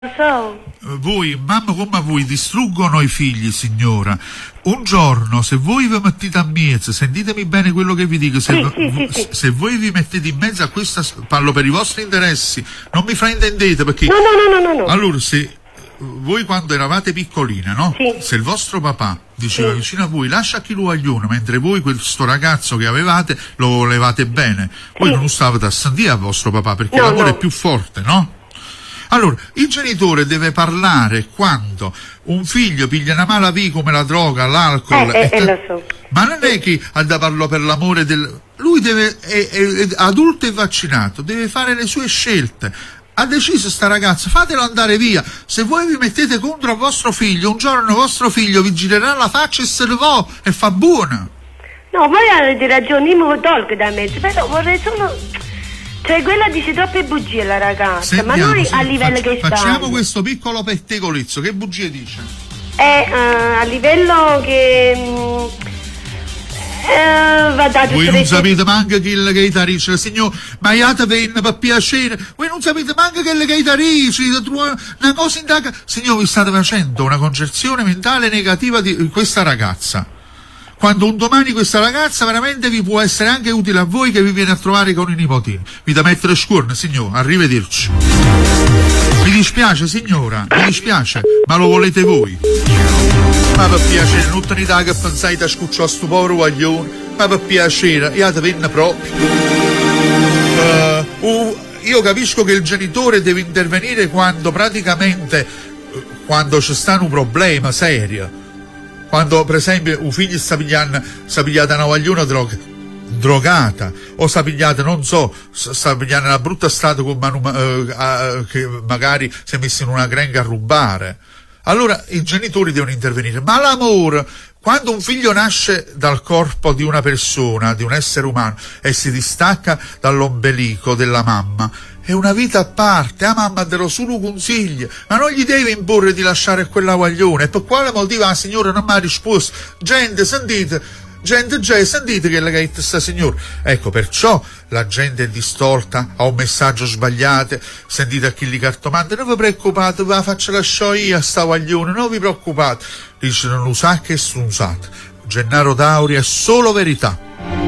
So. Voi, mamma come voi, distruggono i figli, signora. Un giorno, se voi vi mettete a mezzo, sentitemi bene quello che vi dico, se voi vi mettete in mezzo a questa, parlo per i vostri interessi, non mi fraintendete, perché... No. Allora, se voi quando eravate piccoline, no? Sì. Se il vostro papà diceva vicino a voi, lascia chi lo aiuta, mentre voi questo ragazzo che avevate lo volevate bene, voi non stavate a sentire a vostro papà, perché l'amore è più forte, no? Allora, il genitore deve parlare quando un figlio piglia una mala via come la droga, l'alcol, lo so. ma non è che ha da parlare per l'amore lui deve, è adulto e vaccinato, deve fare le sue scelte. Ha deciso sta ragazza, fatelo andare via. Se voi vi mettete contro vostro figlio, un giorno vostro figlio vi girerà la faccia e se ne va e fa buona. No, voi avete ragione, io mi tolgo da mezzo, però vorrei solo... Cioè, quella dice troppe bugie la ragazza. Sentiamo, ma noi a livello che stiamo... Facciamo questo piccolo pettegolezzo, che bugie dice? A livello che... voi non sapete manco che il gaitarice, signor, ma iate venna per piacere, voi non sapete manco che il gaitarice, una cosa indaga. Signor, vi state facendo una concezione mentale negativa di questa ragazza. Quando un domani questa ragazza veramente vi può essere anche utile a voi, che vi viene a trovare con i nipotini. Vi da mettere scuorne, signor, arrivederci. Mi dispiace, signora, mi dispiace, ma lo volete voi. Ma per piacere, non tenete che pensate a scucciare sto povero guaglione, ma per piacere, io te venne proprio. Io capisco che il genitore deve intervenire quando praticamente, quando c'è stato un problema serio. Quando, per esempio, un figlio sta pigliando una guagliona drogata, o sta pigliando, non so, sta pigliando una brutta strada con che magari si è messo in una grenga a rubare. Allora i genitori devono intervenire. Ma l'amore, quando un figlio nasce dal corpo di una persona, di un essere umano, e si distacca dall'ombelico della mamma, è una vita a parte. La mamma te lo solo consiglia, ma non gli deve imporre di lasciare quella guaglione. E per quale motivo la signora non mi ha risposto? Gente, sentite che la gaita sta signora. Ecco, perciò la gente è distorta, ha un messaggio sbagliato. Sentite a chi li cartomante, non vi preoccupate, ve la faccio lasciare io a sta guaglione, non vi preoccupate. Dice, non lo sa che è strunzato. Gennaro Tauri è solo verità.